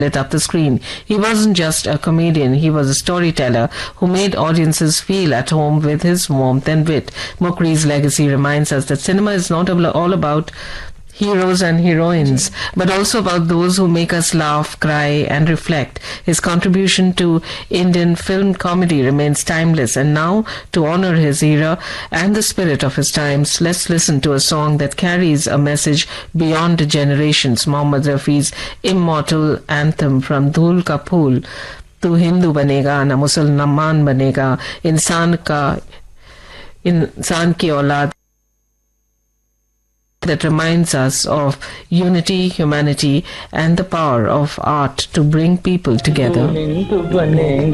lit up the screen. He wasn't just a comedian, he was a storyteller who made audiences feel at home with his warmth and wit. Mukri's legacy reminds us that cinema is not all about heroes and heroines, but also about those who make us laugh, cry, and reflect. His contribution to Indian film comedy remains timeless, and now, to honor his era and the spirit of his times, let's listen to a song that carries a message beyond generations. Mohammad Rafi's immortal anthem from Dhul Ka Phool, Tu Hindu banega na Musalman banega, insan ki aulad, that reminds us of unity, humanity, and the power of art to bring people together.